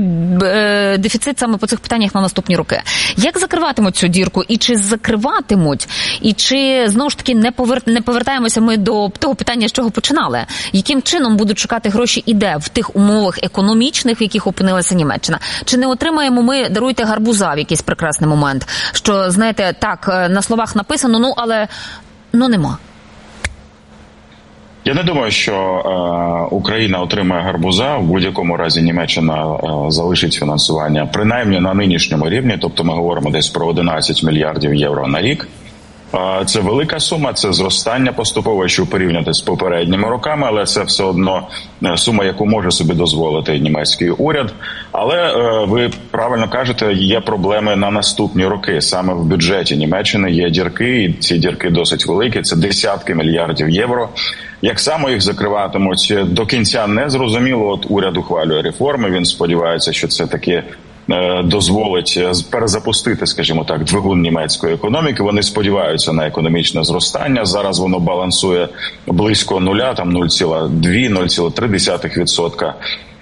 е, дефіцит саме по цих питаннях на наступні роки. Як закриватимуть цю дірку? І чи закриватимуть? І чи, знову ж таки, не, повер... не повертаємося ми до того питання, з чого починали? Яким чином будуть шукати гроші і де? В тих умовах економічних, в яких опинилася Німеччина? Чи не отримаємо ми, даруйте, гарбуза в якийсь прекрасний момент? Що, знаєте, так, на словах написано, ну, але, ну, нема. Я не думаю, що е, Україна отримає гарбуза. В будь-якому разі Німеччина е, залишить фінансування, принаймні на нинішньому рівні, тобто ми говоримо десь про одинадцять мільярдів євро на рік. Е, це велика сума, це зростання поступове, що порівняти з попередніми роками, але це все одно сума, яку може собі дозволити німецький уряд. Але е, ви правильно кажете, є проблеми на наступні роки. Саме в бюджеті Німеччини є дірки, і ці дірки досить великі, це десятки мільярдів євро. Як саме їх закриватимуть, до кінця не зрозуміло. От уряд ухвалює реформи, він сподівається, що це таки е, дозволить перезапустити, скажімо так, двигун німецької економіки. Вони сподіваються на економічне зростання. Зараз воно балансує близько нуля, там нуль цілих дві - нуль цілих три відсотка.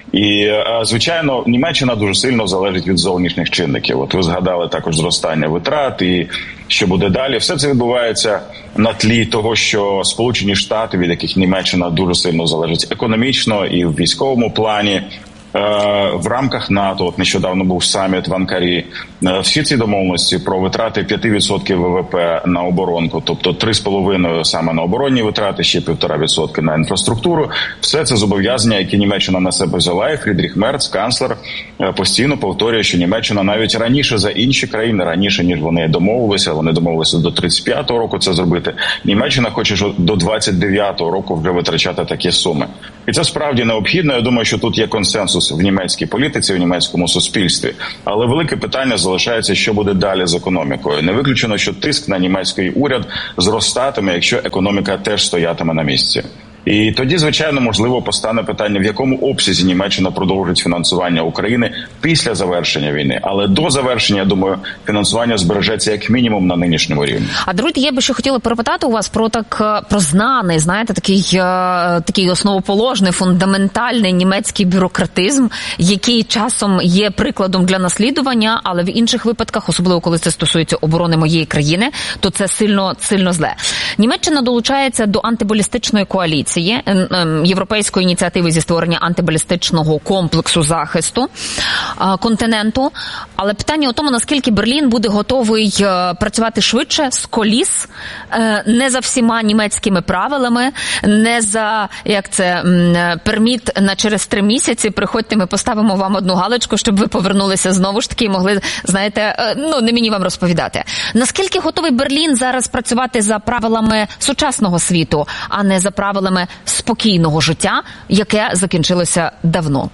І, звичайно, Німеччина дуже сильно залежить від зовнішніх чинників. От ви згадали також зростання витрат і що буде далі. Все це відбувається на тлі того, що Сполучені Штати, від яких Німеччина дуже сильно залежить економічно і в військовому плані, в рамках НАТО, от нещодавно був саміт в Анкарі, всі ці домовленості про витрати п'ять відсотків ВВП на оборонку, тобто три з половиною саме на оборонні витрати, ще півтора відсотки на інфраструктуру, все це зобов'язання, які Німеччина на себе взяла, і Фрідріх Мерц, канцлер, постійно повторює, що Німеччина навіть раніше за інші країни, раніше ніж вони домовилися, вони домовилися до тридцять п'ятого року це зробити, Німеччина хоче до двадцять дев'ятого року вже витрачати такі суми. І це справді необхідно, я думаю, що тут є консенсус в німецькій політиці, в німецькому суспільстві. Але велике питання залишається, що буде далі з економікою. Не виключено, що тиск на німецький уряд зростатиме, якщо економіка теж стоятиме на місці. І тоді, звичайно, можливо, постане питання, в якому обсязі Німеччина продовжить фінансування України після завершення війни. Але до завершення, я думаю, фінансування збережеться як мінімум на нинішньому рівні. А, друзі, я би ще хотіла перепитати у вас про так про знаний, знаєте, такий, такий основоположний, фундаментальний німецький бюрократизм, який часом є прикладом для наслідування, але в інших випадках, особливо коли це стосується оборони моєї країни, то це сильно, сильно зле. Німеччина долучається до антибалістичної коаліції, європейської ініціативи зі створення антибалістичного комплексу захисту континенту. Але питання у тому, наскільки Берлін буде готовий працювати швидше, з коліс, не за всіма німецькими правилами, не за, як це, перміт на через три місяці, приходьте, ми поставимо вам одну галочку, щоб ви повернулися знову ж таки і могли, знаєте, ну, не мені вам розповідати. Наскільки готовий Берлін зараз працювати за правилами сучасного світу, а не за правилами спокійного життя, яке закінчилося давно?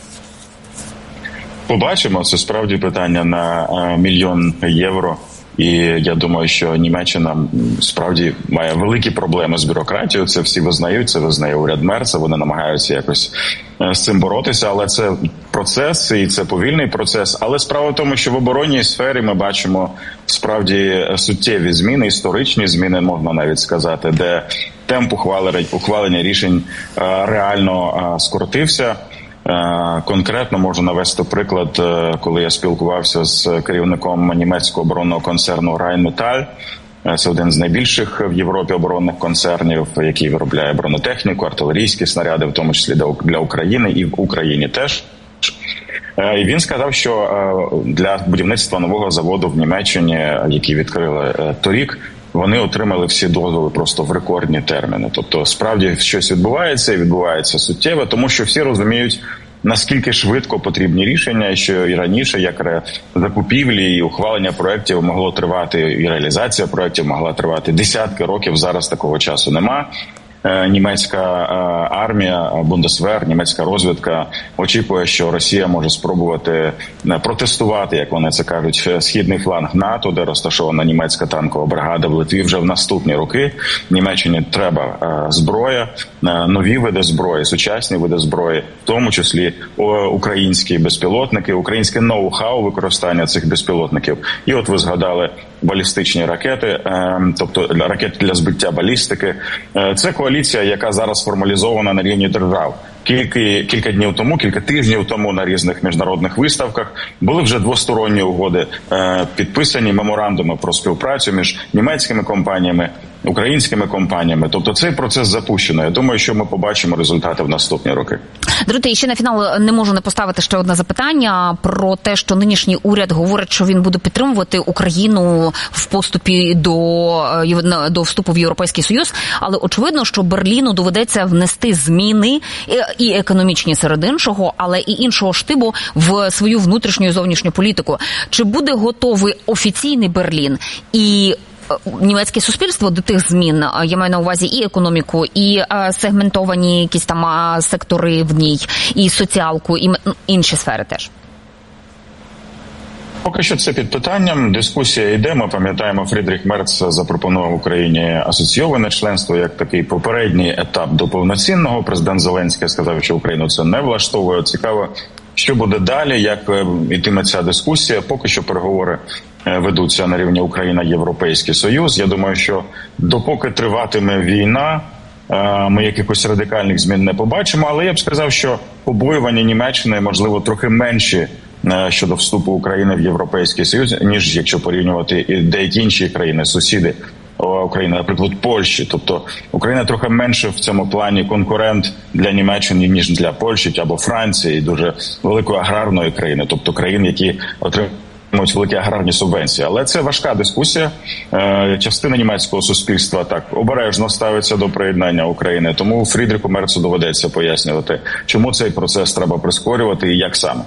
Побачимо. Це справді питання на мільйон євро. І я думаю, що Німеччина справді має великі проблеми з бюрократією. Це всі визнають, це визнає уряд Мерца. Вони намагаються якось з цим боротися, але це процес, і це повільний процес. Але справа в тому, що в оборонній сфері ми бачимо справді суттєві зміни, історичні зміни, можна навіть сказати, де темп ухвалення рішень реально скоротився. Конкретно можу навести приклад, коли я спілкувався з керівником німецького оборонного концерну Rheinmetall. Це один з найбільших в Європі оборонних концернів, який виробляє бронетехніку, артилерійські снаряди, в тому числі для України, і в Україні теж. І він сказав, що для будівництва нового заводу в Німеччині, який відкрили торік, вони отримали всі дозволи просто в рекордні терміни. Тобто, справді, щось відбувається, і відбувається суттєво, тому що всі розуміють, наскільки швидко потрібні рішення, що і раніше, як закупівлі і ухвалення проєктів могло тривати, і реалізація проєктів могла тривати десятки років, зараз такого часу нема. Німецька армія, Бундесвер, німецька розвідка очікує, що Росія може спробувати протестувати, як вони це кажуть, східний фланг НАТО, де розташована німецька танкова бригада в Литві вже в наступні роки. Німеччині треба зброя, нові види зброї, сучасні види зброї, в тому числі українські безпілотники, українське ноу-хау використання цих безпілотників. І от ви згадали балістичні ракети, тобто ракети для збиття балістики. Це коаліція, яка зараз формалізована на рівні держав. Кілька, кілька днів тому, кілька тижнів тому на різних міжнародних виставках були вже двосторонні угоди, підписані меморандуми про співпрацю між німецькими компаніями, українськими компаніями. Тобто цей процес запущено. Я думаю, що ми побачимо результати в наступні роки. Друзі, ще на фінал не можу не поставити ще одне запитання про те, що нинішній уряд говорить, що він буде підтримувати Україну в поступі до, до вступу в Європейський Союз, але очевидно, що Берліну доведеться внести зміни і економічні серед іншого, але і іншого штибу в свою внутрішню і зовнішню політику. Чи буде готовий офіційний Берлін і німецьке суспільство до тих змін, я маю на увазі і економіку, і сегментовані якісь там сектори в ній, і соціалку, і інші сфери теж? Поки що це під питанням. Дискусія йде. Ми пам'ятаємо, Фрідріх Мерц запропонував Україні асоційоване членство як такий попередній етап до повноцінного. Президент Зеленський сказав, що Україну це не влаштовує. Цікаво, що буде далі, як йтиме ця дискусія. Поки що переговори ведуться на рівні Україна-Європейський Союз. Я думаю, що допоки триватиме війна, ми якихось радикальних змін не побачимо. Але я б сказав, що побоювання Німеччини, можливо, трохи менші щодо вступу України в Європейський Союз, ніж якщо порівнювати і деякі інші країни, сусіди України, наприклад, Польщі. Тобто Україна трохи менше в цьому плані конкурент для Німеччини, ніж для Польщі або Франції, дуже великої аграрної країни, тобто країн, які отримують великі аграрні субвенції. Але це важка дискусія. Частина німецького суспільства так обережно ставиться до приєднання України, тому Фрідріху Мерцу доведеться пояснювати, чому цей процес треба прискорювати і як саме.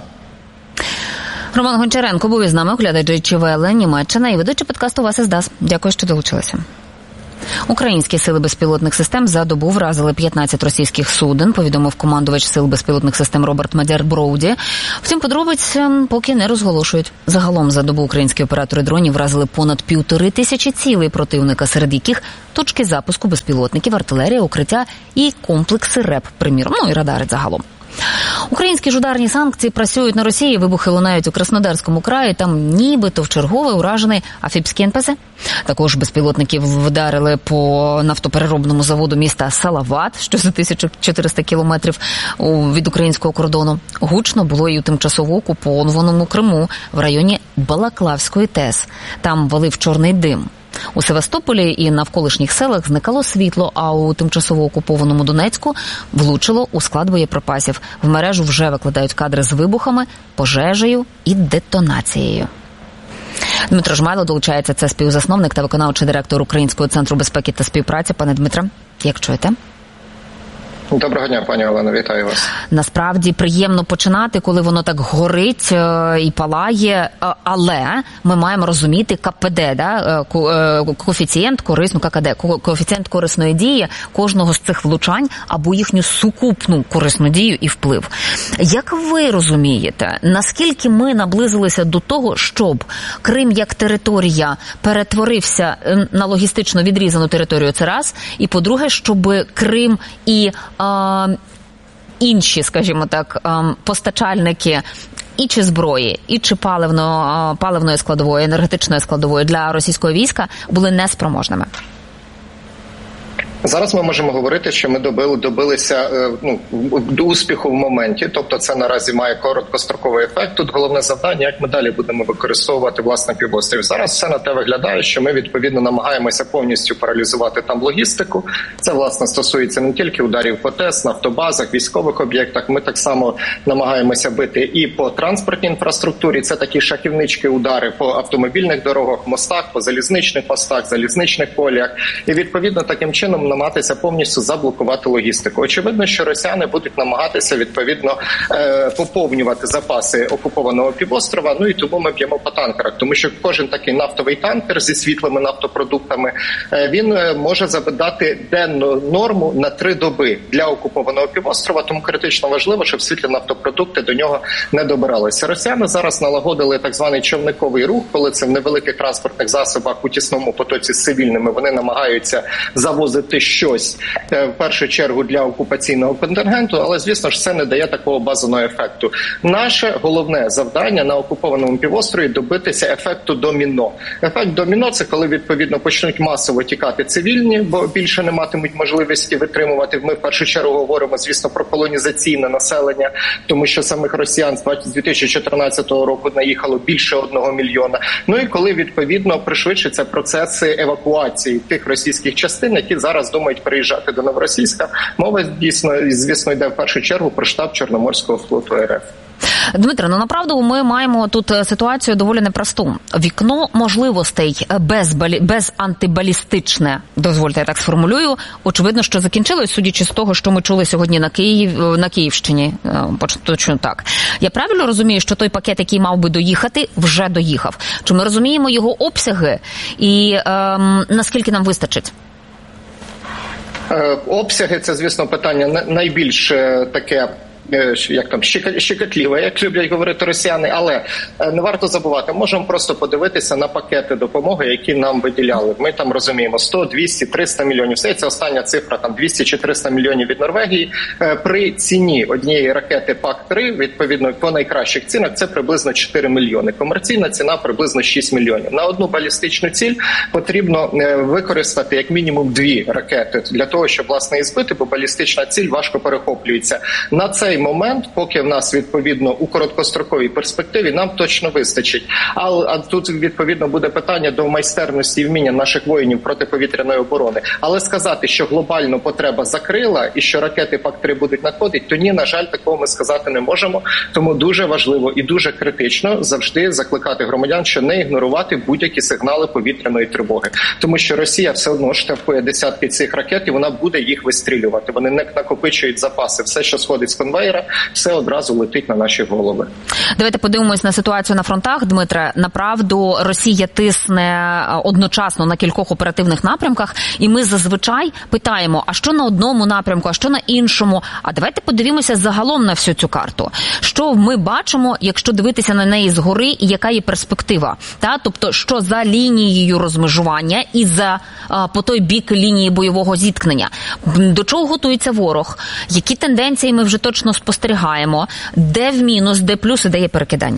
Роман Гончаренко був із нами, оглядач Deutsche Welle, Німеччина і ведучий подкасту «Вас із ДАС». Дякую, що долучилися. Українські сили безпілотних систем за добу вразили п'ятнадцять російських суден, повідомив командувач сил безпілотних систем Роберт Мадяр Броуді. Втім, подробиць поки не розголошують. Загалом за добу українські оператори дронів вразили понад півтори тисячі цілей противника, серед яких точки запуску безпілотників, артилерія, укриття і комплекси РЕП, приміром, ну і радари загалом. Українські ж ударні санкції працюють на Росії, вибухи лунають у Краснодарському краї, там нібито вчергове уражений Афіпський ен пе зе. Також безпілотників вдарили по нафтопереробному заводу міста Салават, що за тисячу чотириста кілометрів від українського кордону. Гучно було і у тимчасово окупованому Криму, в районі Балаклавської ТЕС. Там валив чорний дим. У Севастополі і навколишніх селах зникало світло, а у тимчасово окупованому Донецьку влучило у склад боєприпасів. В мережу вже викладають кадри з вибухами, пожежею і детонацією. Дмитро Жмайло долучається, це співзасновник та виконавчий директор Українського центру безпеки та співпраці. Пане Дмитре, як чуєте? Доброго дня, пані Олено, вітаю вас. Насправді приємно починати, коли воно так горить і палає, але ми маємо розуміти ка пе де, да? коефіцієнт корисну, ка ка де, коефіцієнт корисної дії кожного з цих влучань або їхню сукупну корисну дію і вплив. Як ви розумієте, наскільки ми наблизилися до того, щоб Крим як територія перетворився на логістично відрізану територію, це раз, і по-друге, щоб Крим і А, інші, скажімо так, а, постачальники і чи зброї, і чи паливно, а, паливної складової, енергетичної складової для російського війська були неспроможними? Зараз ми можемо говорити, що ми добили, добилися ну, до успіху в моменті, тобто це наразі має короткостроковий ефект. Тут головне завдання, як ми далі будемо використовувати власне півострів. Зараз все на те виглядає, що ми відповідно намагаємося повністю паралізувати там логістику. Це власне стосується не тільки ударів по ТЕС, нафтобазах, військових об'єктах. Ми так само намагаємося бити і по транспортній інфраструктурі. Це такі шахівнички удари по автомобільних дорогах, мостах, по залізничних мостах, залізничних полях. І відповідно таким чином намагатися повністю заблокувати логістику. Очевидно, що росіяни будуть намагатися відповідно поповнювати запаси окупованого півострова, ну і тому ми б'ємо по танкерах, тому що кожен такий нафтовий танкер зі світлими нафтопродуктами, він може задати денну норму на три доби для окупованого півострова, тому критично важливо, щоб світлі нафтопродукти до нього не добиралися. Росіяни зараз налагодили так званий човниковий рух, коли це в невеликих транспортних засобах у тісному потоці з цивільними вони намагаються завозити щось в першу чергу для окупаційного контингенту, але звісно ж це не дає такого базового ефекту. Наше головне завдання на окупованому півострові добитися ефекту доміно. Ефект доміно – це коли відповідно почнуть масово тікати цивільні, бо більше не матимуть можливості витримувати. Ми в першу чергу говоримо, звісно, про колонізаційне населення, тому що самих росіян з дві тисячі чотирнадцятого року наїхало більше одного мільйона. Ну і коли відповідно пришвидшаться процеси евакуації тих російських частин, які зараз думають переїжджати до Новоросійська. Мова дійсно, звісно, йде в першу чергу про штаб Чорноморського флоту ер еф. Дмитро, ну направду ми маємо тут ситуацію доволі непросту. Вікно можливостей без, без антибалістичне, дозвольте я так сформулюю, очевидно, що закінчилось, судячи з того, що ми чули сьогодні на Київ, на Київщині. Точно так. Я правильно розумію, що той пакет, який мав би доїхати, вже доїхав? Чи ми розуміємо його обсяги і ем, наскільки нам вистачить? Обсяги – це, звісно, питання найбільш таке як там, щекотлива, як люблять говорити росіяни, але не варто забувати, можемо просто подивитися на пакети допомоги, які нам виділяли. Ми там розуміємо сто, двісті, триста мільйонів. Все це остання цифра, там двісті чи триста мільйонів від Норвегії. При ціні однієї ракети пак три, відповідно, по найкращих цінах, це приблизно чотири мільйони. Комерційна ціна приблизно шість мільйонів. На одну балістичну ціль потрібно використати як мінімум дві ракети для того, щоб, власне, і збити, бо балістична ціль важко перехоплюється. На цей момент, поки в нас, відповідно, у короткостроковій перспективі, нам точно вистачить. А, а тут, відповідно, буде питання до майстерності і вміння наших воїнів протиповітряної оборони. Але сказати, що глобально потреба закрила і що ракети пак три будуть надходити, то ні, на жаль, такого ми сказати не можемо. Тому дуже важливо і дуже критично завжди закликати громадян, що не ігнорувати будь-які сигнали повітряної тривоги. Тому що Росія все одно штрафує десятки цих ракет і вона буде їх вистрілювати. Вони не накопичують запаси. Все, що сходить з конвейера, все одразу летить на наші голови. Давайте подивимось на ситуацію на фронтах, Дмитре. Направду, Росія тисне одночасно на кількох оперативних напрямках, і ми зазвичай питаємо, а що на одному напрямку, а що на іншому. А давайте подивимося загалом на всю цю карту. Що ми бачимо, якщо дивитися на неї згори, і яка є перспектива? Та? Тобто, що за лінією розмежування і за а, по той бік лінії бойового зіткнення. До чого готується ворог? Які тенденції ми вже точно спостерігаємо? Де в мінус, де плюс і де є перекидання?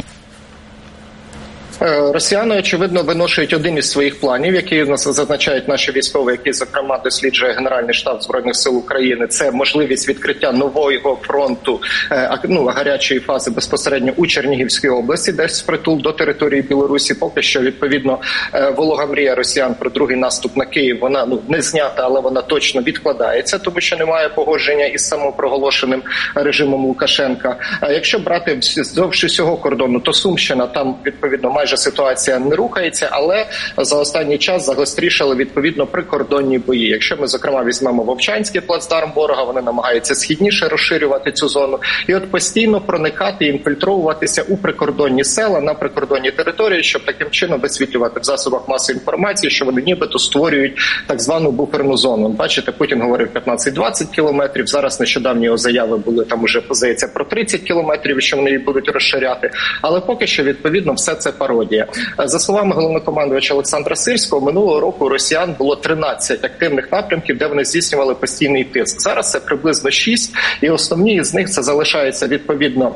Росіяни, очевидно, виношують один із своїх планів, які зазначають наші військові, які, зокрема, досліджує Генеральний штаб Збройних сил України. Це можливість відкриття нового фронту, ну, гарячої фази безпосередньо у Чернігівській області, десь впритул до території Білорусі. Поки що, відповідно, волога мрія росіян про другий наступ на Київ, вона ну, не знята, але вона точно відкладається, тому що немає погодження із самопроголошеним режимом Лукашенка. А якщо брати вздовж усього кордону, то Сумщина, там, відповідно, майже ситуація не рухається, але за останній час загострішали, відповідно, прикордонні бої. Якщо ми, зокрема, візьмемо Вовчанський плацдарм ворога, вони намагаються східніше розширювати цю зону. І от постійно проникати і інфільтровуватися у прикордонні села, на прикордонні території, щоб таким чином висвітлювати в засобах масової інформації, що вони нібито створюють так звану буферну зону. Бачите, Путін говорив п'ятнадцять-двадцять кілометрів, зараз нещодавні його заяви були там уже, здається, про тридцять кілометрів, що вони її будуть розширяти. Але поки що, відповідно, все це пародія. За словами головнокомандувача Олександра Сирського, минулого року у росіян було тринадцять активних напрямків, де вони здійснювали постійний тиск. Зараз це приблизно шість, і основні із них це залишається, відповідно,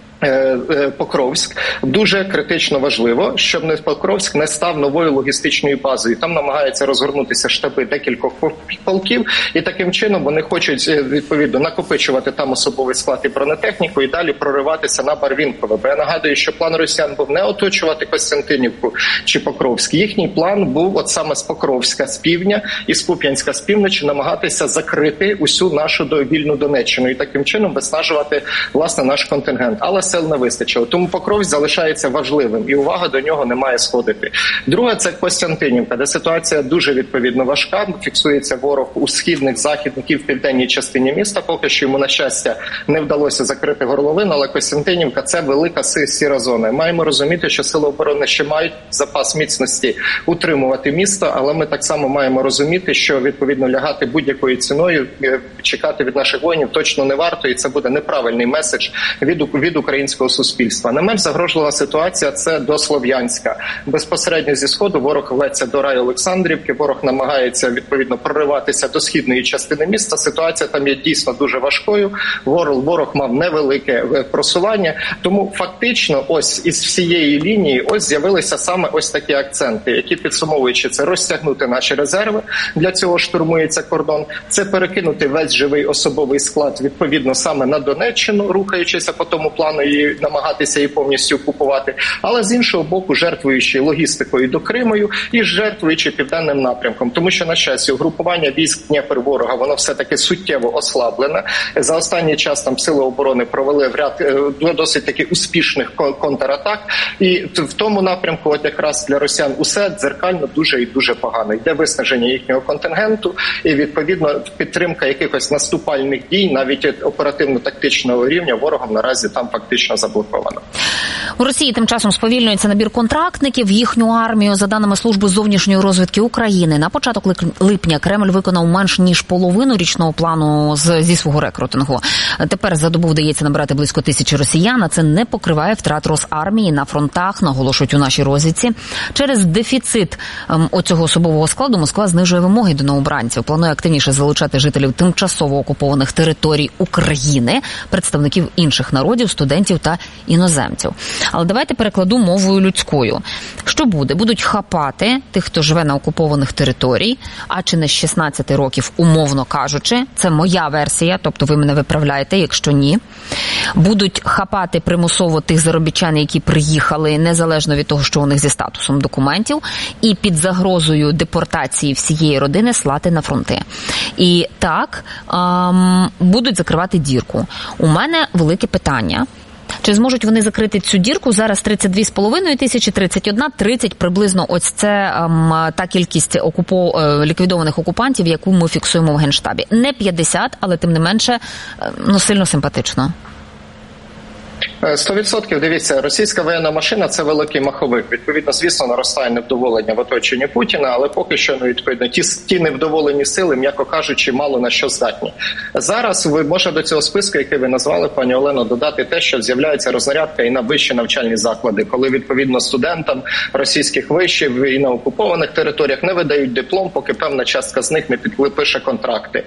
Покровськ. Дуже критично важливо, щоб не Покровськ не став новою логістичною базою. Там намагаються розгорнутися штаби декількох полків, і таким чином вони хочуть, відповідно, накопичувати там особовий склад і бронетехніку і далі прориватися на Барвінкове. Бо я нагадую, що план росіян був не оточувати Костянтинівку чи Покровськ. Їхній план був от саме з Покровська, з півдня, і з Куп'янська, з півночі намагатися закрити усю нашу вільну Донеччину і таким чином виснажувати, власне, наш контингент. Але сил не вистачило. Тому Покровськ залишається важливим, і увага до нього не має сходити. Друге – це Костянтинівка, де ситуація дуже, відповідно, важка. Фіксується ворог у східних, західних і в південній частині міста. Поки що йому, на щастя, не вдалося закрити горловину, але Костянтинівка – це велика сіра зона. Маємо розуміти, що сили оборони ще мають запас міцності утримувати місто, але ми так само маємо розуміти, що, відповідно, лягати будь-якою ціною, чекати від наших воїнів точно не варто, і це буде неправильний меседж від, від українського суспільства. Не менш загрожлива ситуація – це до Слов'янська. Безпосередньо зі сходу ворог рветься до району Олександрівки, ворог намагається, відповідно, прориватися до східної частини міста. Ситуація там є дійсно дуже важкою. Ворог, ворог мав невелике просування, тому фактично ось із всієї лінії ось з'явилися саме ось такі акценти, які, підсумовуючи, це розтягнути наші резерви, для цього штурмується кордон, це перекинути весь живий особовий склад, відповідно, саме на Донеччину, рухаючися по тому плану і намагатися її повністю окупувати, але з іншого боку, жертвуючи логістикою до Криму і жертвуючи південним напрямком, тому що, на щастя, угрупування військ Дніпр ворога, воно все-таки суттєво ослаблене. За останній час там сили оборони провели в ряд досить таки успішних контратак, і в тому напрямку от якраз для росіян усе дзеркально дуже і дуже погано. Йде виснаження їхнього контингенту і, відповідно, підтримка якихось наступальних дій, навіть оперативно-тактичного рівня, ворогом наразі там фактично заблоковано. У Росії тим часом сповільнюється набір контрактників в їхню армію. За даними Служби зовнішньої розвідки України, на початок липня Кремль виконав менш ніж половину річного плану зі свого рекрутингу. Тепер за добу вдається набирати близько тисячі росіян, а це не покриває втрат Росармії на фронтах, наголошують у нашій розвідці. Через дефіцит ем, оцього особового складу Москва знижує вимоги до новобранців. Планує активніше залучати жителів тимчасово окупованих територій України, представників інших народів, студентів та іноземців. Але давайте перекладу мовою людською. Що буде? Будуть хапати тих, хто живе на окупованих територій, а чи не з шістнадцяти років, умовно кажучи. Це моя версія, тобто ви мене виправляєте, якщо ні. Будуть хапати примусово тих заробітчан, які приїхали, незалежно від того, що у них зі статусом документів, і під загрозою депортації всієї родини слати на фронти. І так, ем, будуть закривати дірку. У мене велике питання. Чи зможуть вони закрити цю дірку? Зараз тридцять дві з половиною тисячі, тридцять одна, тридцять приблизно ось це ем, та кількість окупо, е, ліквідованих окупантів, яку ми фіксуємо в Генштабі. Не п'ятдесят, але тим не менше, е, ну, сильно симпатично. Сто відсотків, дивіться, російська воєнна машина – це великий маховик. Відповідно, звісно, наростає невдоволення в оточенні Путіна, але поки що, ну, відповідно, ті, ті невдоволені сили, м'яко кажучи, мало на що здатні. Зараз ви можете до цього списку, який ви назвали, пані Олено, додати те, що з'являється рознарядка і на вищі навчальні заклади, коли, відповідно, студентам російських вишів і на окупованих територіях не видають диплом, поки певна частка з них не підпише контракти.